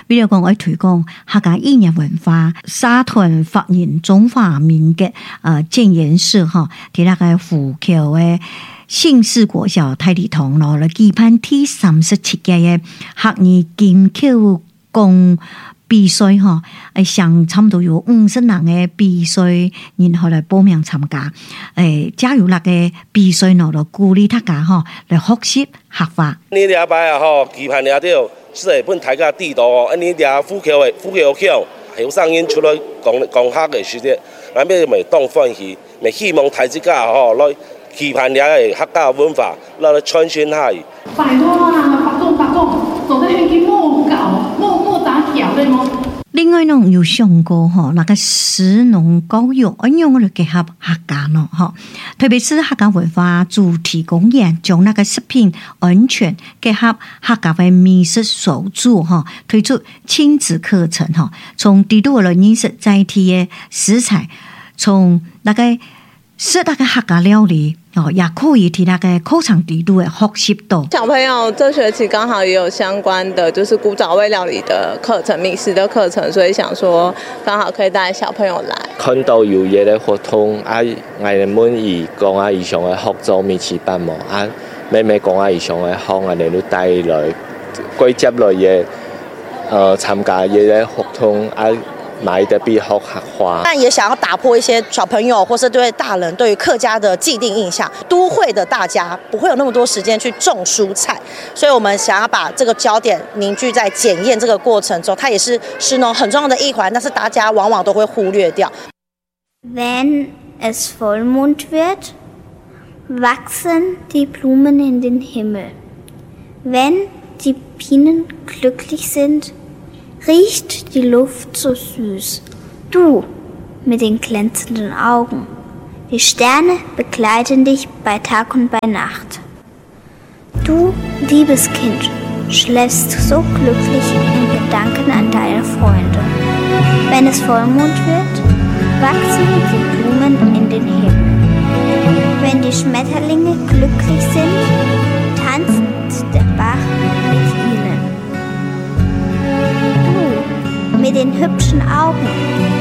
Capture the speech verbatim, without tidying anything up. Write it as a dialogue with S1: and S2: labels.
S1: 比如讲我推广客家艺术文化，沙屯发现中华民国呃建言社哈，伫那个虎口的信士国小太礼堂咯，来举办第三十七届嘅客语金口讲比赛哈，诶，上差不多有五十人嘅比赛，然後來報名參加。誒，加入那個比賽咯，就鼓勵大家吼來學習客話。
S2: 你了擺啊吼，期盼了到是日本大家地道哦，你了虎口嘅虎口腔，後生因出來講講客嘅時節，咱要咪當歡喜，咪希望大家吼來期盼了嘅客家文化，來來傳承下去。
S3: 拜託啊，白講白講，做得係幾莫搞莫莫打橋咧麼？
S1: 另外呢，有上過吼，那個食農教育，應用嚟結合客家咯，吼，特別是客家文化主題公園，將那個食品安全結合客家嘅美食手作，吼，推出親子課程，吼，從地道來認識在地嘅食材，從那個食那個客家料理。哦，也可以提那個口場地度嘅學習到。
S4: 小朋友這學期剛好也有相關的，就是古早味料理的課程、美食的課程，所以想說剛好可以帶小朋友來。
S5: 看到有嘢嘅活動，啊，我哋滿意講啊以上嘅學做美食班模，啊，咩咩講啊以上嘅學，我哋都帶來歸接來嘅，呃，參加嘢嘅活動啊。買的必學客話，
S6: 但也想要打破一些小朋友或是對大人對於客家的既定印象。都會的大家不會有那麼多時間去種蔬菜，所以我們想要把這個焦點凝聚在檢驗這個過程中，它也是食農很重要的一環，但是大家往往都會忽略掉。
S7: Wenn es Vollmond wird, wachsen die Blumen in den Himmel. Wenn die Bienen glücklich sind, riecht die Luft so süß. Du mit den glänzenden Augen. Die Sterne begleiten dich bei Tag und bei Nacht. Du, liebes Kind, schläfst so glücklich in Gedanken an deine Freunde. Wenn es Vollmond wird, wachsen die Blumen in den Himmel. Wenn die Schmetterlinge glücklich sind, tanzt der Bach mit ihnen. Du mit den hübschen Augen.